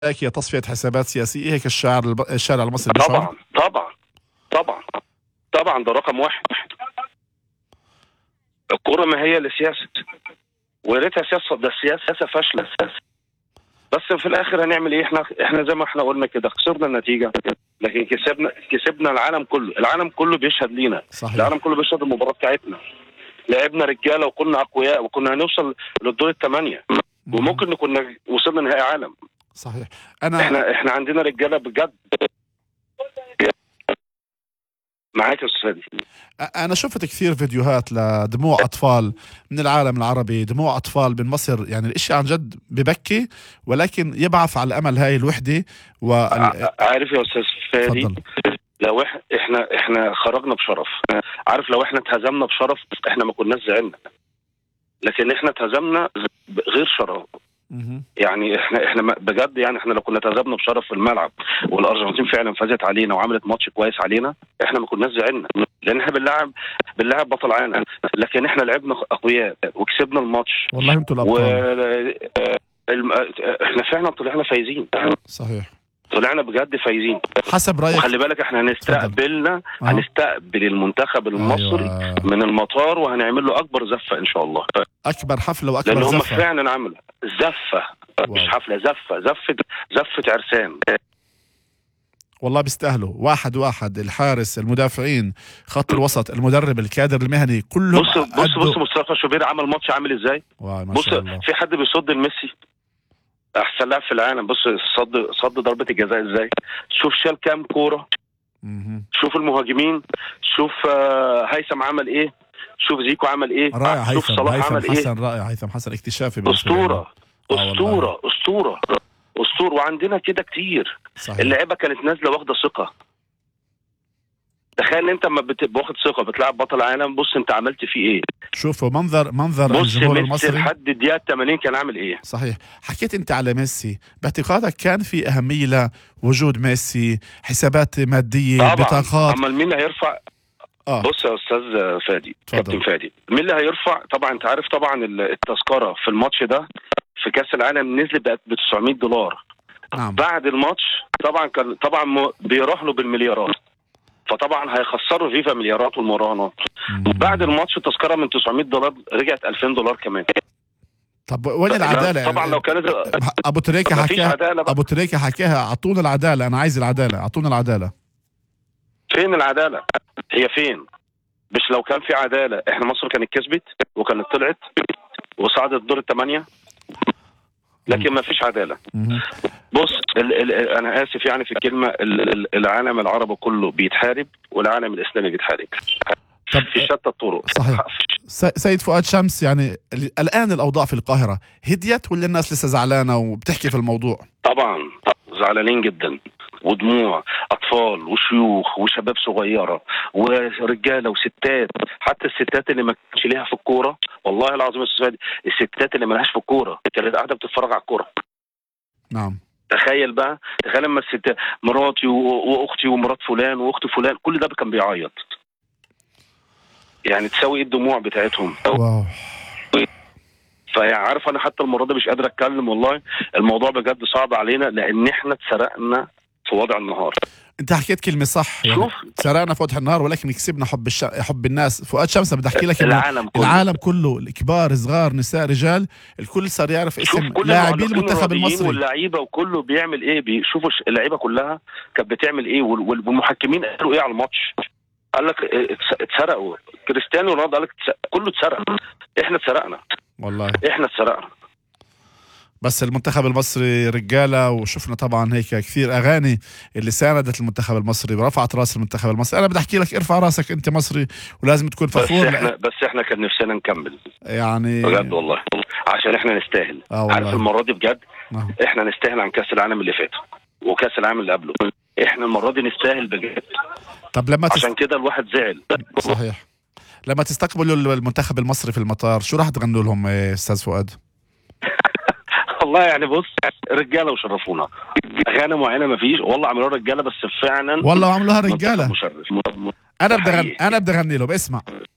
هيك هي تصفية حسابات سياسية، هيك الشارع المصري بيشعر. طبعا طبعا طبعا طبعا، ده رقم واحد. الكورة ما هي لسياسة، ويا ريتها سياسة، ده سياسة فاشلة. بس في الاخر هنعمل ايه؟ احنا زي ما احنا قلنا كده، خسرنا النتيجة، لكن كسبنا العالم كله. العالم كله بيشهد لينا. صحيح. العالم كله بيشهد المباراة بتاعتنا. لعبنا رجالة وكنا اقوياء، وكنا هنوصل للدور الثمانية، وممكن نكون وصلنا نهائي عالم. صحيح. احنا عندنا رجالة بجد. معاك يا استاذ. أنا شفت كثير فيديوهات لدموع أطفال من العالم العربي، دموع أطفال من مصر، يعني الإشي عن جد ببكي، ولكن يبعث على الأمل هاي الوحدة. عارف يا أستاذ فادي، تفضل. لو احنا خرجنا بشرف، عارف، لو احنا اتهزمنا بشرف احنا ما كناش زعلنا، لكن احنا اتهزمنا غير شرف. يعني احنا بجد، يعني احنا لو كنا اتهزمنا بشرف في الملعب والارجنتين فعلا فازت علينا وعملت ماتش كويس علينا، احنا ما كناش زعلنا، لان احنا بنلعب بطل عالم. لكن احنا لعبنا اقوياء وكسبنا الماتش. والله انتوا الابطال. احنا فعلا طلعنا فايزين. صحيح. طلعنا بجد فايزين. حسب رايك. وخلي بالك احنا هنستقبل المنتخب المصري. أيوة. من المطار، وهنعمل له اكبر زفه ان شاء الله. اكبر حفله واكبر زفه، لان هم زفة. فعلا عملوا زفه. واو. مش حفله، زفه عرسان. والله بيستاهلوا. واحد الحارس، المدافعين، خط الوسط، المدرب، الكادر المهني، كلهم. بص مصطفى شوبير عمل ماتش عامل ازاي. بص، في حد بيصد الميسي، احسن لاعب في العالم. بص صد ضربة الجزاء ازاي. شوف شال كام كورة. شوف المهاجمين. شوف هيثم عمل ايه. شوف زيكو عمل ايه. رائع. شوف صلاح عمل ايه. حسن رائع. هيثم حسن اكتشافي. اسطورة. وعندنا كده كتير. صحيح. اللعيبة كانت نازلة واخدة ثقة. تخيل انت لما بتبقى واخد ثقة بتلعب بطل عالم. بص انت عملت فيه ايه. شوفوا منظر الجمهور المصري لحد الدقيقة 80 كان عامل ايه. صحيح. حكيت انت على ميسي، باعتقادك كان في أهمية لوجود ميسي؟ حسابات مادية، طبعا. بطاقات. اما مين اللي هيرفع؟ بص يا استاذ فادي، كابتن فادي، مين اللي هيرفع؟ طبعا انت عارف طبعا التذكرة في الماتش ده في كأس العالم نزلت بقت ب $900. نعم. بعد الماتش طبعا بيراهنوا له بالمليارات، فطبعا هيخسروا فيفا مليارات والمراهنات. بعد الماتش التذكره من $900 رجعت $2000 كمان. طب وين العداله؟ طبعا لو كانت ابو تريكه حكاها اعطونا العداله. انا عايز العداله، اعطونا العداله. فين العداله؟ هي فين؟ مش لو كان في عداله احنا مصر كانت كسبت وكانت طلعت وصعدت دور الثمانيه، لكن ما فيش عداله. بص انا اسف يعني في الكلمه، العالم العربي كله بيتحارب والعالم الاسلامي بيتحارب في شتى الطرق. صحيح. سيد فؤاد شمس، يعني الان الاوضاع في القاهره هديت ولا الناس لسه زعلانه وبتحكي في الموضوع؟ طبعا زعلانين جدا، ودموع اطفال وشيوخ وشباب صغيره ورجاله وستات. حتى الستات اللي ما كانش ليها في الكوره، والله العظيم الستات اللي ما لهاش في الكوره كانت قاعده بتتفرج على الكوره. نعم. تخيل لما الستات، مراتي واختي ومرات فلان واخت فلان، كل ده كان بيعيط. يعني تساوي ايه الدموع بتاعتهم. واو. فعارف انا حتى المره دي مش قادر اتكلم. والله الموضوع بجد صعب علينا، لان احنا اتسرقنا في وضع النهار. انت حكيت كلمه صح، يعني سرقنا في وضع النهار ولكن كسبنا حب الناس. فؤاد شمس بدي احكي لك العالم كله، الكبار، صغار، نساء، رجال، الكل صار يعرف اسم لاعبين المنتخب المصري. واللعيبه وكله بيعمل ايه، بيشوفوا اللعيبه كلها كانت بتعمل ايه، والمحكمين قالوا ايه على الماتش. قال لك اتسرقوا. كريستيانو رونالدو قال لك كله اتسرق. احنا اتسرقنا، والله احنا اتسرقنا. بس المنتخب المصري رجاله، وشفنا طبعا هيك كثير اغاني اللي ساندت المنتخب المصري ورفعت راس المنتخب المصري. انا بدي احكي لك ارفع راسك، انت مصري ولازم تكون فخور. بس احنا كان نفسنا نكمل يعني بجد والله، عشان احنا نستاهل. عارف المره دي بجد احنا نستاهل عن كاس العالم اللي فات وكاس العالم اللي قبله. احنا المره دي نستاهل بجد. طب لما عشان كده الواحد زعل. صحيح. لما تستقبلوا المنتخب المصري في المطار شو راح تغنوا لهم استاذ فؤاد؟ والله يعني بص، رجاله وشرفونا. اغاني معينه ما فيش، والله عملوها رجاله، بس فعلا والله عملوها رجاله. انا بدي اغني لهم. اسمع.